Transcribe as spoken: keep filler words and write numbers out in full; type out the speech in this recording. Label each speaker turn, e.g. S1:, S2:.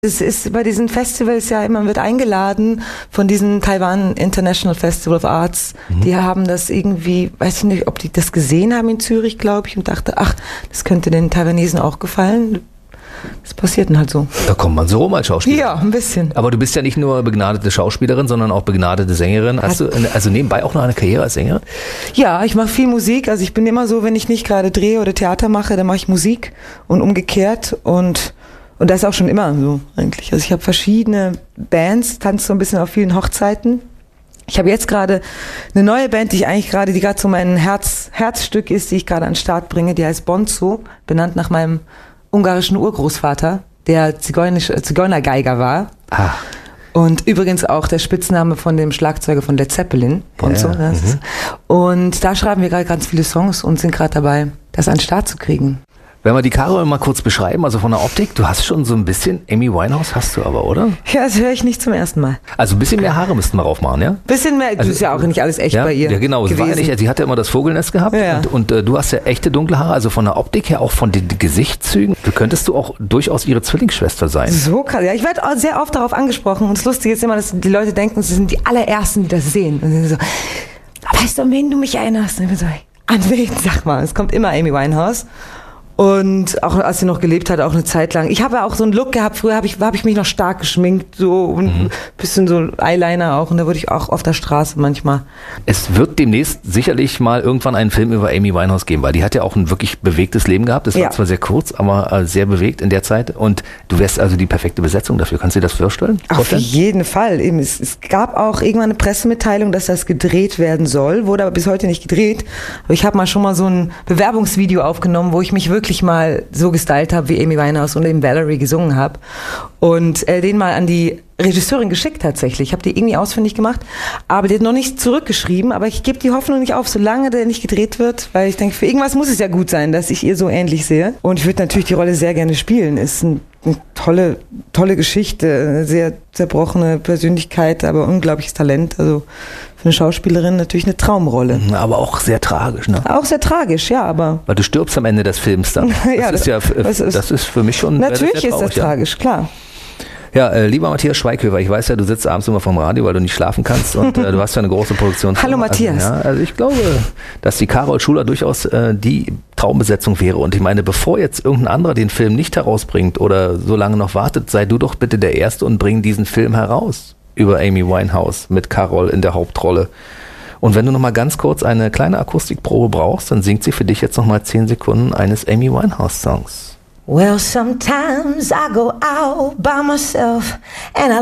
S1: Es ist bei diesen Festivals ja immer, man wird eingeladen von diesen Taiwan International Festival of Arts. Mhm. Die haben das irgendwie, weiß ich nicht, ob die das gesehen haben in Zürich, glaube ich, und dachte, ach, das könnte den Taiwanesen auch gefallen. Das passiert dann halt so.
S2: Da kommt man so rum als Schauspielerin.
S1: Ja, ein bisschen.
S2: Aber du bist ja nicht nur begnadete Schauspielerin, sondern auch begnadete Sängerin. Hast du also nebenbei auch noch eine Karriere als Sängerin?
S1: Ja, ich mache viel Musik. Also ich bin immer so, wenn ich nicht gerade drehe oder Theater mache, dann mache ich Musik und umgekehrt. Und Und das ist auch schon immer so eigentlich. Also ich habe verschiedene Bands, tanze so ein bisschen auf vielen Hochzeiten. Ich habe jetzt gerade eine neue Band, die ich eigentlich gerade, die gerade so mein Herz, Herzstück ist, die ich gerade an den Start bringe. Die heißt Bonzo, benannt nach meinem ungarischen Urgroßvater, der Zigeunische, Zigeunergeiger war. Ah. Und übrigens auch der Spitzname von dem Schlagzeuger von Led Zeppelin, Bonzo. Ja, das ist. Und da schreiben wir gerade ganz viele Songs und sind gerade dabei, das an den Start zu kriegen.
S2: Wenn wir die Carol mal kurz beschreiben, also von der Optik, du hast schon so ein bisschen, Amy Winehouse hast du aber, oder?
S1: Ja, das höre ich nicht zum ersten Mal.
S2: Also ein bisschen mehr Haare müssten wir raufmachen, ja?
S1: Bisschen mehr, also, das ist ja auch nicht alles echt
S2: ja,
S1: bei ihr.
S2: Ja, genau, sie, war ja nicht, sie hatte ja immer das Vogelnest gehabt ja, ja. und, und äh, du hast ja echte dunkle Haare, also von der Optik her, auch von den Gesichtszügen, du könntest du auch durchaus ihre Zwillingsschwester sein.
S1: So krass, ja, ich werde sehr oft darauf angesprochen und das Lustige ist immer, dass die Leute denken, sie sind die allerersten, die das sehen. Und sie so, weißt du, an wen du mich erinnerst? Und ich bin so, an wen? Sag mal, es kommt immer Amy Winehouse. Und auch als sie noch gelebt hat, auch eine Zeit lang. Ich habe ja auch so einen Look gehabt, früher habe ich, hab ich mich noch stark geschminkt, so und ein mhm. bisschen so Eyeliner auch. Und da wurde ich auch auf der Straße manchmal.
S2: Es wird demnächst sicherlich mal irgendwann einen Film über Amy Winehouse geben, weil die hat ja auch ein wirklich bewegtes Leben gehabt. Das war ja. zwar sehr kurz, aber sehr bewegt in der Zeit. Und du wärst also die perfekte Besetzung dafür. Kannst du dir das vorstellen?
S1: Auf jeden Fall. Es, es gab auch irgendwann eine Pressemitteilung, dass das gedreht werden soll, wurde aber bis heute nicht gedreht. Aber ich habe mal schon mal so ein Bewerbungsvideo aufgenommen, wo ich mich wirklich mal so gestylt habe, wie Amy Winehouse und eben Valerie gesungen habe und äh, den mal an die Regisseurin geschickt tatsächlich. Ich habe die irgendwie ausfindig gemacht, aber die hat noch nicht zurückgeschrieben, aber ich gebe die Hoffnung nicht auf, solange der nicht gedreht wird, weil ich denke, für irgendwas muss es ja gut sein, dass ich ihr so ähnlich sehe und ich würde natürlich die Rolle sehr gerne spielen. Ist ein, eine tolle, tolle Geschichte, eine sehr zerbrochene Persönlichkeit, aber unglaubliches Talent, also für eine Schauspielerin natürlich eine Traumrolle.
S2: Aber auch sehr tragisch, ne?
S1: Auch sehr tragisch, ja, aber...
S2: Weil du stirbst am Ende des Films dann. Das
S1: ja,
S2: ist ja, das ist, das ist für mich schon...
S1: Natürlich
S2: ist
S1: das tragisch, klar.
S2: Ja, äh, lieber Matthias Schweighöfer, ich weiß ja, du sitzt abends immer vorm Radio, weil du nicht schlafen kannst und äh, du hast ja eine große Produktion.
S1: Hallo Matthias.
S2: Also, ja, also ich glaube, dass die Carol Schuler durchaus äh, die Traumbesetzung wäre und ich meine, bevor jetzt irgendein anderer den Film nicht herausbringt oder so lange noch wartet, sei du doch bitte der Erste und bring diesen Film heraus über Amy Winehouse mit Carol in der Hauptrolle. Und wenn du noch mal ganz kurz eine kleine Akustikprobe brauchst, dann singt sie für dich jetzt noch mal zehn Sekunden eines Amy Winehouse Songs.
S3: Well, sometimes I go out by myself and I